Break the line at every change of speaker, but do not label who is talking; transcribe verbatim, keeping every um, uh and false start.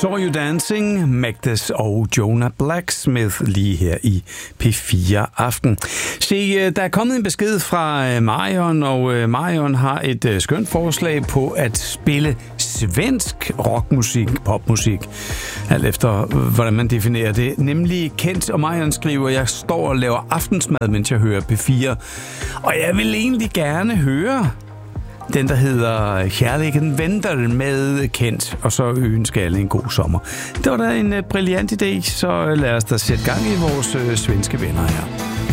Saw You Dancing, Magdes og Jonah Blacksmith lige her i P fire Aften. Se, der er kommet en besked fra Marion, og Marion har et skønt forslag på at spille svensk rockmusik, popmusik, alt efter hvordan man definerer det, nemlig Kent. Og Marion skriver, jeg står og laver aftensmad, mens jeg hører P fire, og jeg vil egentlig gerne høre den, der hedder Kærligheden venter med Kent, og så ønsker alle en god sommer. Det var da en brilliant idé, så lad os da sætte gang i vores øh, svenske venner her.